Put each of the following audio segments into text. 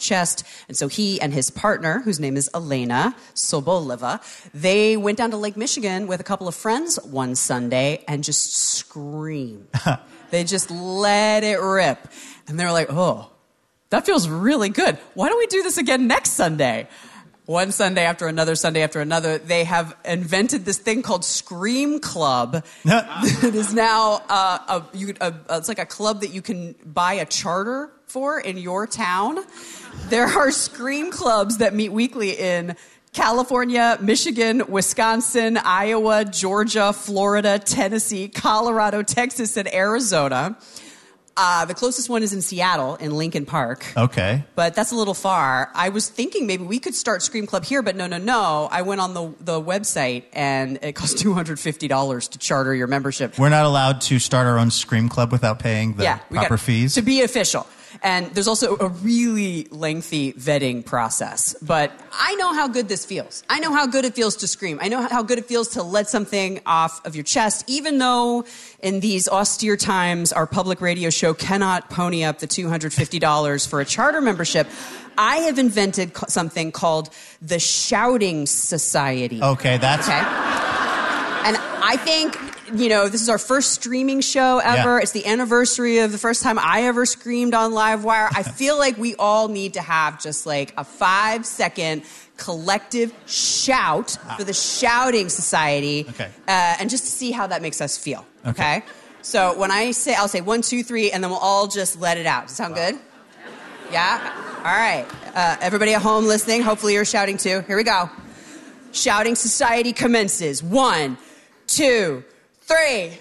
chest. And so he and his partner, whose name is Elena Soboleva, they went down to Lake Michigan with a couple of friends one Sunday and just screamed. They just let it rip. And they were like, oh, that feels really good. Why don't we do this again next Sunday? One Sunday after another, they have invented this thing called Scream Club. It is now it's like a club that you can buy a charter for in your town. There are Scream Clubs that meet weekly in California, Michigan, Wisconsin, Iowa, Georgia, Florida, Tennessee, Colorado, Texas, and Arizona. The closest one is in Seattle, in Lincoln Park. Okay. But that's a little far. I was thinking maybe we could start Scream Club here, but no. I went on the website, and it costs $250 to charter your membership. We're not allowed to start our own Scream Club without paying the proper fees? To be official. And there's also a really lengthy vetting process. But I know how good this feels. I know how good it feels to scream. I know how good it feels to let something off of your chest, even though in these austere times our public radio show cannot pony up the $250 for a charter membership. I have invented something called the Shouting Society. Okay, that's... Okay. And I think, this is our first streaming show ever. Yeah. It's the anniversary of the first time I ever screamed on Livewire. I feel like we all need to have just like a 5-second collective shout for the Shouting Society. Okay. And just to see how that makes us feel. Okay? So when I'll say 1, 2, 3, and then we'll all just let it out. Does that sound good? Yeah? All right. Everybody at home listening, hopefully you're shouting too. Here we go. Shouting Society commences. 1, 2, 3.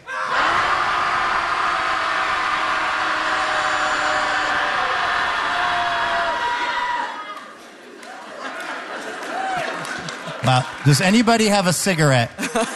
Wow. Does anybody have a cigarette?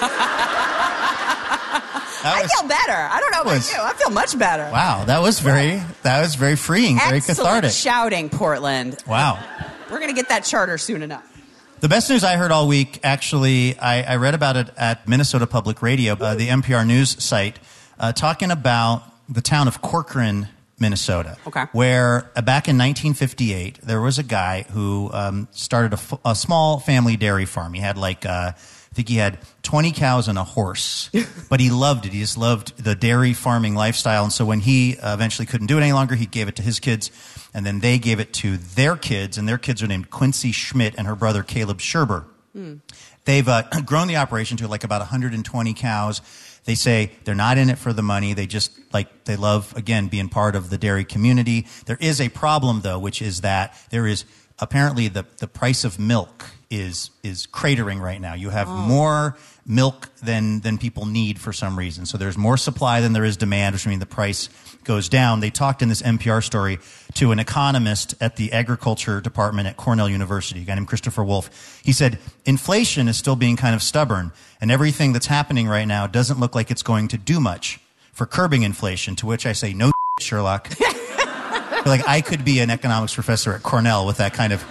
I feel better. I don't know about you. I feel much better. Wow, that was very freeing, very cathartic. Shouting, Portland. Wow. We're going to get that charter soon enough. The best news I heard all week, actually, I read about it at Minnesota Public Radio, the NPR News site, talking about the town of Corcoran, Minnesota, where back in 1958, there was a guy who started a small family dairy farm. He had I think he had 20 cows and a horse, but he loved it. He just loved the dairy farming lifestyle. And so when he eventually couldn't do it any longer, he gave it to his kids, and then they gave it to their kids, and their kids are named Quincy Schmidt and her brother Caleb Scherber. They've grown the operation to about 120 cows. They say they're not in it for the money. They just they love, again, being part of the dairy community. There is a problem, though, which is that there is apparently the price of milk is cratering right now. You have more milk than people need for some reason. So there's more supply than there is demand, which means the price goes down. They talked in this NPR story to an economist at the agriculture department at Cornell University, a guy named Christopher Wolf. He said, inflation is still being kind of stubborn, and everything that's happening right now doesn't look like it's going to do much for curbing inflation, to which I say, no Sherlock. I could be an economics professor at Cornell with that kind of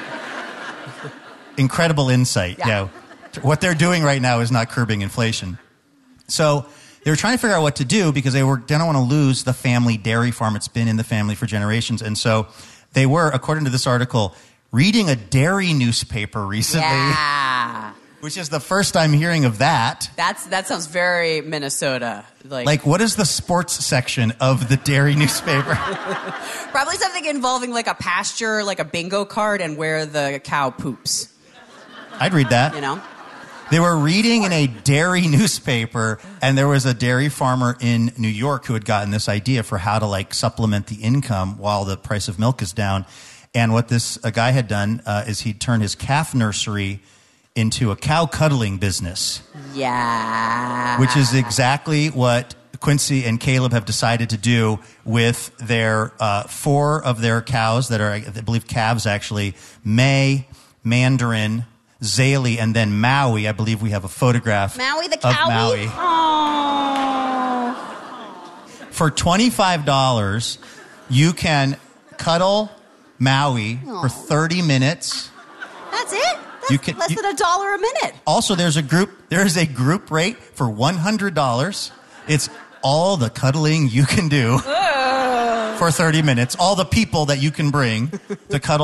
incredible insight. Yeah. What they're doing right now is not curbing inflation. So they were trying to figure out what to do because they don't want to lose the family dairy farm. It's been in the family for generations. And so they were, according to this article, reading a dairy newspaper recently. Yeah. Which is the first I'm hearing of that. That sounds very Minnesota. What is the sports section of the dairy newspaper? Probably something involving a pasture, a bingo card, and where the cow poops. I'd read that. They were reading in a dairy newspaper, and there was a dairy farmer in New York who had gotten this idea for how to supplement the income while the price of milk is down. And what this guy had done is he'd turned his calf nursery into a cow cuddling business. Yeah. Which is exactly what Quincy and Caleb have decided to do with their 4 of their cows that are, I believe, calves actually. May, Mandarin, Zaley, and then Maui. I believe we have a photograph Maui the of cowie? Maui. Aww. For $25, you can cuddle Maui for 30 minutes. That's it? That's less than $1 a minute. Also, there is a group rate for $100. It's all the cuddling you can do for 30 minutes. All the people that you can bring to cuddle